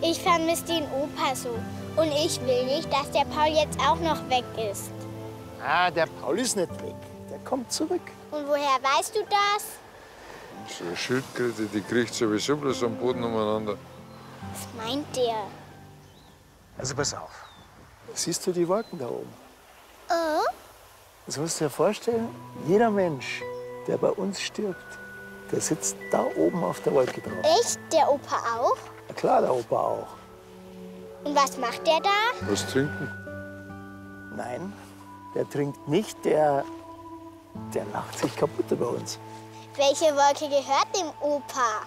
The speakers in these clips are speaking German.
Ich vermisse den Opa so. Und ich will nicht, dass der Paul jetzt auch noch weg ist. Ah, der Paul ist nicht weg. Der kommt zurück. Und woher weißt du das? So eine Schildkröte, die kriegt sowieso bloß am Boden umeinander. Was meint der? Also pass auf. Siehst du die Wolken da oben? Oh? Das musst du dir vorstellen, jeder Mensch, der bei uns stirbt, der sitzt da oben auf der Wolke drauf. Echt? Der Opa auch? Na klar, der Opa auch. Und was macht der da? Was trinken? Nein, der trinkt nicht, der lacht sich kaputt über uns. Welche Wolke gehört dem Opa?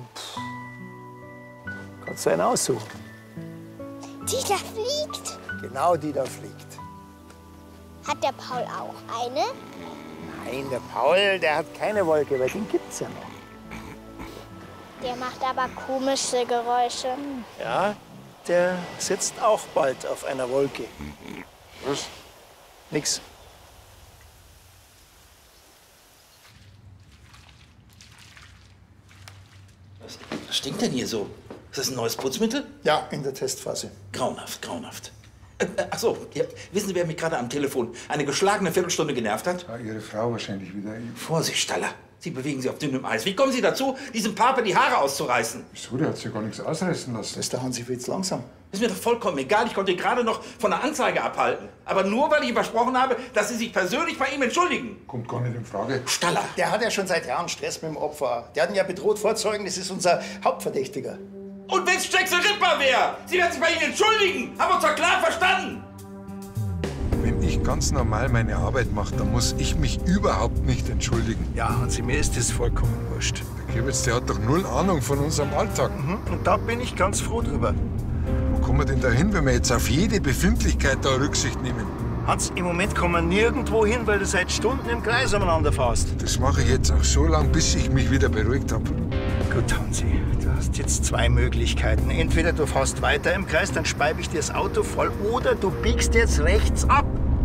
Kannst du einen aussuchen? Die da fliegt. Genau die da fliegt. Hat der Paul auch eine? Nein, der Paul, der hat keine Wolke, weil den gibt's ja noch. Der macht aber komische Geräusche. Ja, der sitzt auch bald auf einer Wolke. Was? Nix. Was stinkt denn hier so? Ist das ein neues Putzmittel? Ja, in der Testphase. Grauenhaft, grauenhaft. Ach so, ja, wissen Sie, wer mich gerade am Telefon eine geschlagene Viertelstunde genervt hat? Ja, Ihre Frau wahrscheinlich wieder. Vorsicht, Staller. Sie bewegen sich auf dünnem Eis. Wie kommen Sie dazu, diesem Pape die Haare auszureißen? Wieso? Der hat sich ja gar nichts ausreißen lassen. Das ist der Hansi Fritz langsam. Ist mir doch vollkommen egal. Ich konnte ihn gerade noch von der Anzeige abhalten. Aber nur, weil ich ihm versprochen habe, dass Sie sich persönlich bei ihm entschuldigen. Kommt gar nicht in Frage. Staller. Der hat ja schon seit Jahren Stress mit dem Opfer. Der hat ihn ja bedroht vorzeugen, das ist unser Hauptverdächtiger. Und wenn's Jackson Ripper wäre? Sie werden sich bei Ihnen entschuldigen. Haben wir uns doch klar verstanden? Wenn ich ganz normal meine Arbeit mache, dann muss ich mich überhaupt nicht entschuldigen. Ja, Hansi, mir ist das vollkommen wurscht. Der Kewitz, der hat doch null Ahnung von unserem Alltag. Und da bin ich ganz froh drüber. Wo kommen wir denn da hin, wenn wir jetzt auf jede Befindlichkeit da Rücksicht nehmen? Hans, im Moment kommen wir nirgendwo hin, weil du seit Stunden im Kreis umeinander fährst. Das mache ich jetzt auch so lange, bis ich mich wieder beruhigt habe. Gut, Hansi, du hast jetzt zwei Möglichkeiten. Entweder du fährst weiter im Kreis, dann speibe ich dir das Auto voll, oder du biegst jetzt rechts ab.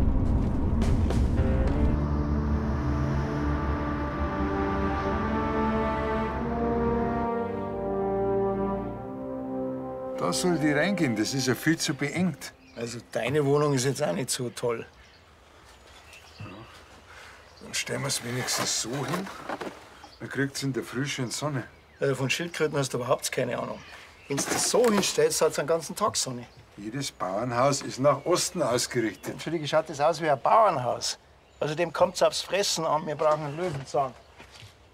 Da soll die reingehen, das ist ja viel zu beengt. Also deine Wohnung ist jetzt auch nicht so toll. Dann stellen wir es wenigstens so hin. Dann kriegt es in der Früh schön Sonne. Von Schildkröten hast du überhaupt keine Ahnung. Wenn du das so hinstellst, hat es den ganzen Tag Sonne. Jedes Bauernhaus ist nach Osten ausgerichtet. Entschuldige, schaut das aus wie ein Bauernhaus. Außerdem kommt es aufs Fressen an, wir brauchen einen Löwenzahn.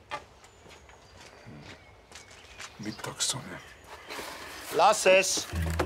Mittagssonne. Lass es!